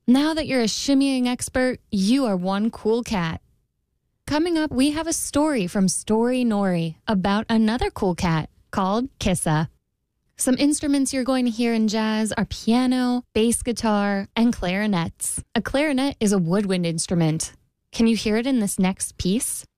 Now that you're a shimmying expert, you are one cool cat. Coming up, we have a story from Story Nori about another cool cat called Kissa. Some instruments you're going to hear in jazz are piano, bass guitar, and clarinets. A clarinet is a woodwind instrument. Can you hear it in this next piece?